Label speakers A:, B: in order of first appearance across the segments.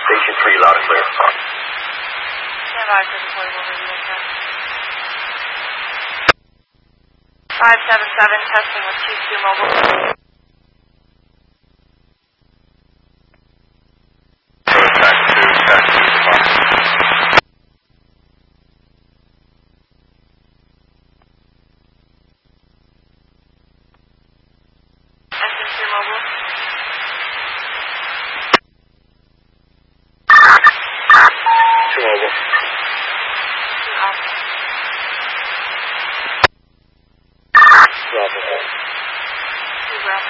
A: Station 3, loud and clear.
B: Stand by for the portable radio check. 577, testing with Q2 mobile.
A: Back to the
B: Engine 2 mobile.
A: Two mobile.
B: 2 alpha.
A: Bravo.
B: 2 bravo.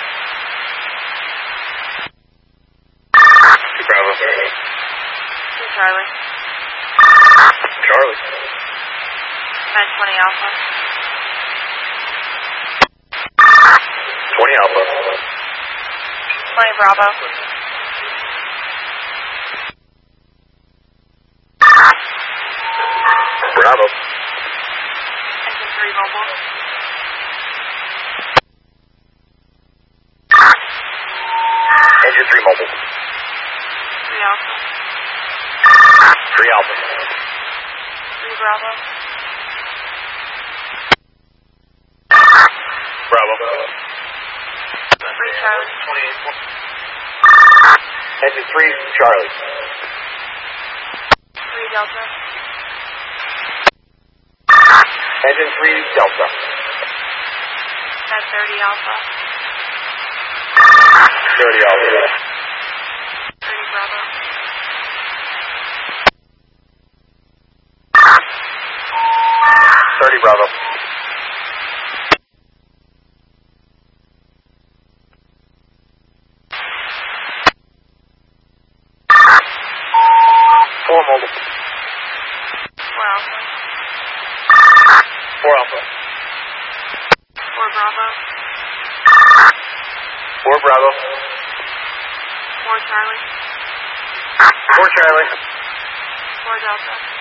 A: 2 Bravo.
B: 2 Charlie.
A: Charlie.
B: 920 alpha.
A: 20 Alpha.
B: 20 bravo.
A: Bravo.
B: Engine 3 mobile.
A: Engine 3 mobile.
B: 3 alpha.
A: 3 Alpha.
B: 3 bravo.
A: Bravo.
B: 3 Charlie.
A: 28. Engine 3 Charlie.
B: 3 delta.
A: Engine 3 Delta.
B: 1030 alpha.
A: 30 Alpha.
B: 30 bravo.
A: 30 Bravo. Four mobile.
B: 4 alpha.
A: 4 Alpha.
B: 4 bravo.
A: 4 Bravo.
B: 4 Charlie.
A: 4 Charlie.
B: 4 delta.